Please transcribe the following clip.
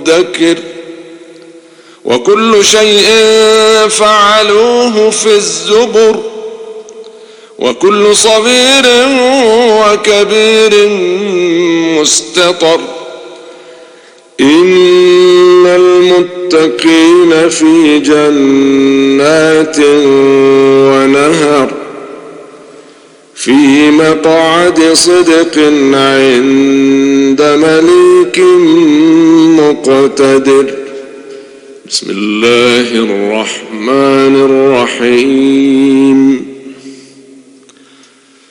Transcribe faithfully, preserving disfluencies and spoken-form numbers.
مدكر وكل شيء فعلوه في الزبر وكل صغير وكبير مستطر إن المتقين في جنات ونهر في مقعد صدق عند مليك مقتدر. بسم الله الرحمن الرحيم.